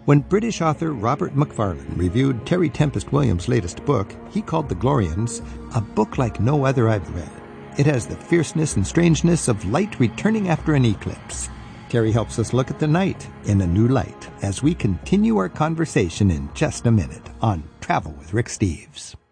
When British author Robert Macfarlane reviewed Terry Tempest Williams' latest book, he called The Glorians a book like no other I've read. It has the fierceness and strangeness of light returning after an eclipse. Terry helps us look at the night in a new light as we continue our conversation in just a minute on Travel with Rick Steves.